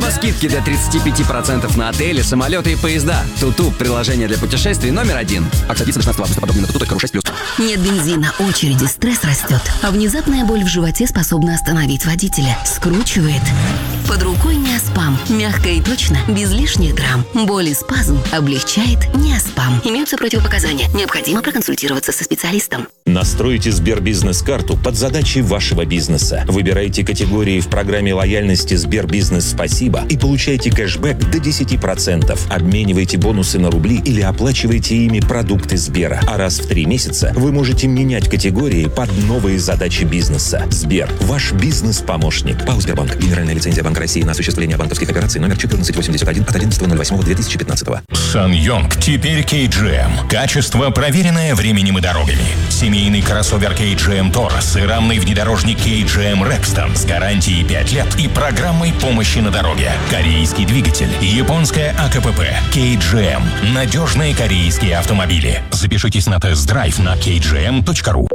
Либо скидки до 35% на отели, самолеты и поезда. Туту – приложение для путешествий номер 1. Акция длится до 16 августа. Подробнее на tutu.ru 6+. Нет бензина, очереди, стресс растет. А внезапная боль в животе способна остановить водителя. Скручивает. Под рукой Неоспам. Мягко и точно, без лишних драм. Боль и спазм облегчает Неоспам. Имеются противопоказания. Необходимо проконсультироваться со специалистом. Настройте Сбербизнес-карту под задачи вашего бизнеса. Выбирайте категории в программе лояльности Сбербизнес «Спасибо» и получайте кэшбэк до 10%. Обменивайте бонусы на рубли или оплачивайте ими продукты Сбера. А раз в 3 месяца вы можете менять категории под новые задачи бизнеса. Сбер – ваш бизнес-помощник. ПАО «Сбербанк». Генеральная лицензия Банка России на осуществление банковских операций номер 1481 от 11.08.2015. SsangYong теперь KGM. Качество, проверенное временем и дорогами. Семейный кроссовер KGM Taurus и рамный внедорожник KGM Rexton с гарантией 5 лет и программой помощи на дороге. Корейский двигатель, японская АКПП. KGM. Надежные корейские автомобили. Запишитесь на тест-драйв на kgm.ru.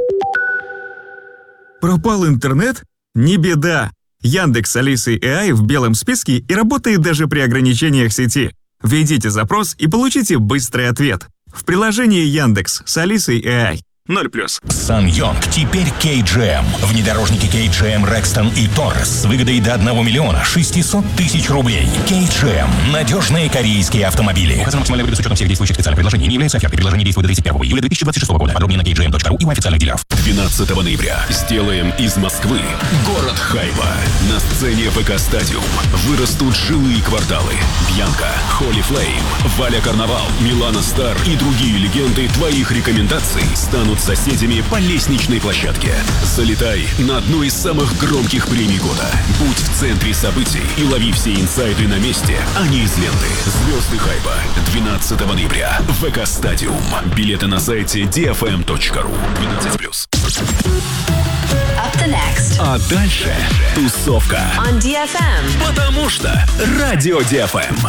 Пропал интернет? Не беда. Яндекс с Алисой AI в белом списке и работает даже при ограничениях сети. Введите запрос и получите быстрый ответ. В приложении Яндекс с Алисой AI. 0+. SsangYong теперь KGM. Внедорожники KGM Rexton и Taurus с выгодой до 1 миллиона 600 тысяч рублей. KGM. Надежные корейские автомобили. Указано максимальная выгода с учетом всех действующих специальных предложений. Не является офертой. Предложение действует до 31 июля 2026 года. Подробнее на kgm.ru и у официальных дилеров. 12 ноября сделаем из Москвы город хайпа. На сцене ВК Стадиум вырастут жилые кварталы. Бьянка, Холли Флейм, Валя Карнавал, Милана Стар и другие легенды твоих рекомендаций станут соседями по лестничной площадке. Залетай на одну из самых громких премий года. Будь в центре событий и лови все инсайды на месте, а не из ленты. Звезды хайпа. 12 ноября. ВК Стадиум. Билеты на сайте dfm.ru. 12+. Up the next. А дальше тусовка. On DFM. Потому что Радио DFM.